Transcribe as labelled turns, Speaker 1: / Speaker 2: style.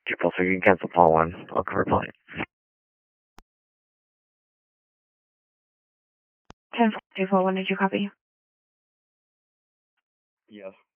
Speaker 1: Triple, so you can cancel Paul 1. I'll reply.
Speaker 2: 10-4-1, did you copy?
Speaker 1: Yes.